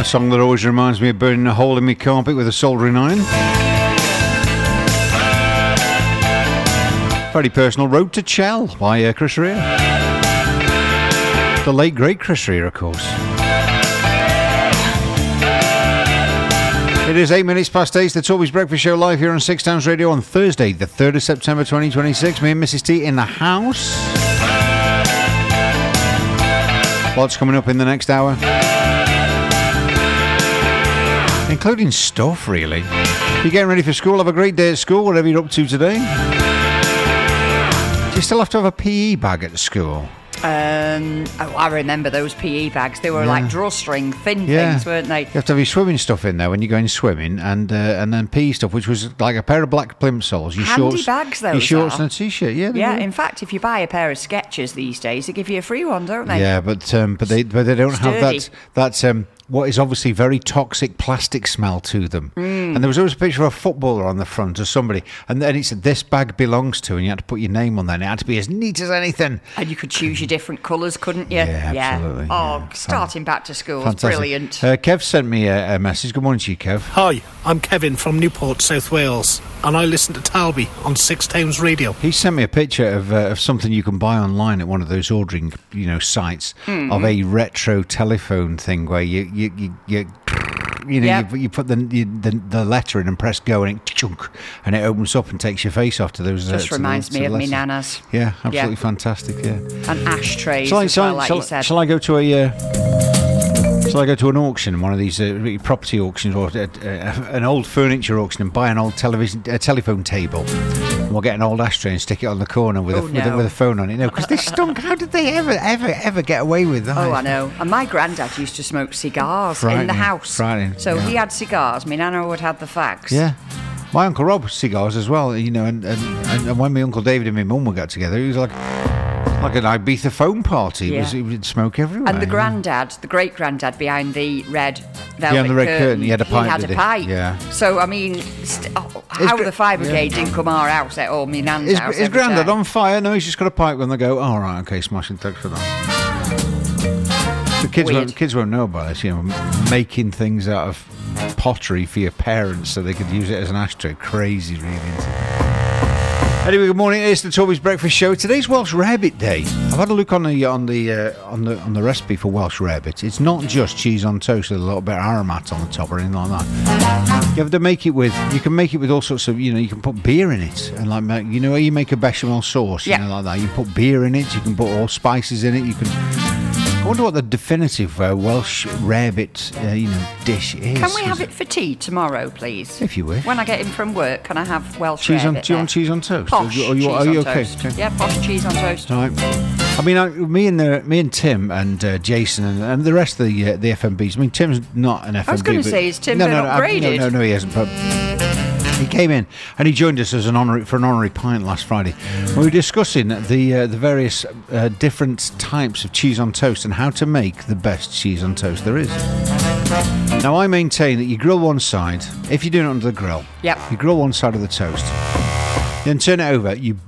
A song that always reminds me of burning a hole in my carpet with a soldering iron. Very personal. Road to Chell by Chris Rea. The late great Chris Rea, of course. It is 8 minutes past 8, the Toby's Breakfast Show live here on Six Towns Radio on Thursday, the 3rd of September 2026. Me and Mrs. T in the house. What's coming up in the next hour? Including stuff, really. You're getting ready for school, have a great day at school, whatever you're up to today. Do you still have to have a PE bag at school? I remember those PE bags. They were like drawstring, thin things, weren't they? You have to have your swimming stuff in there when you're going swimming, and then PE stuff, which was like a pair of black plimsolls, your Handy shorts, bags, those your shorts are. and a t-shirt. Yeah, Yeah. In fact, if you buy a pair of Skechers these days, they give you a free one, don't they? Yeah, but they don't Sturdy. have that what is obviously very toxic plastic smell to them. And there was always a picture of a footballer on the front or somebody, and then it said this bag belongs to, and you had to put your name on there, and it had to be as neat as anything. And you could choose your different colours, couldn't you? Yeah, absolutely. Oh, starting back to school is Fantastic. brilliant. Kev sent me a message. Good morning to you, Kev. Hi, I'm Kevin from Newport, South Wales, and I listen to Talby on Six Towns Radio. He sent me a picture of something you can buy online at one of those ordering, sites of a retro telephone thing where you put the letter in and press go and it opens up and takes your face off to those. Just reminds me of me nanas. Yeah, absolutely fantastic. Yeah, and ashtrays. Shall I go to an auction, one of these property auctions, or an old furniture auction, and buy an old telephone table? And we'll get an old ashtray and stick it on the corner with a phone on it. No, because they stunk. How did they ever get away with that? Oh, I know. And my granddad used to smoke cigars in the house. So he had cigars. My nana would have the fags. Yeah. My Uncle Rob cigars as well, and when my Uncle David and my mum would get together, it was like an Ibiza phone party. He would smoke everywhere. And the great granddad behind the red velvet behind the red curtain, he had a pipe. Yeah. So, I mean, how the fire brigade didn't come our house at all, me nan's house. Is granddad on fire? No, he's just got a pipe when they go, all right, okay, smashing, thanks for that. The kids won't know about this, making things out of pottery for your parents so they could use it as an ashtray. Crazy, really. Anyway, good morning. It's the Toby's Breakfast Show. Today's Welsh Rarebit Day. I've had a look on the recipe for Welsh Rarebit. It's not just cheese on toast with a little bit of aromat on the top or anything like that. You have to make it with. You can make it with all sorts of. You can put beer in it, and you make a bechamel sauce, like that. You put beer in it. You can put all spices in it. You can. I wonder what the definitive Welsh rarebit, dish is. Can we have it for tea tomorrow, please? If you wish. When I get in from work, can I have Welsh cheese rarebit? Do you want cheese on toast? Posh cheese on okay? toast. Yeah, posh cheese on toast. All right. I mean, me and Tim and Jason and the rest of the FMBs. I mean, Tim's not an FMB. I was going to say, is Tim been upgraded? No, he hasn't. But he came in and he joined us as an honorary pint last Friday. We were discussing the various different types of cheese on toast and how to make the best cheese on toast there is. Now, I maintain that you grill one side. If you're doing it under the grill, you grill one side of the toast, then turn it over. You